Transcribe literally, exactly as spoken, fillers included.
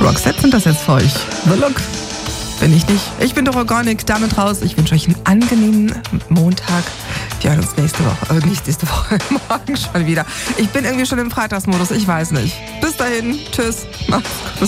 Roxette sind das jetzt für euch. The Look. Bin ich nicht. Ich bin doch Organic, damit raus. Ich wünsche euch einen angenehmen Montag. Wir hören uns nächste Woche. Äh, nicht nächste Woche, morgen schon wieder. Ich bin irgendwie schon im Freitagsmodus, ich weiß nicht. Bis dahin, tschüss. Macht's gut.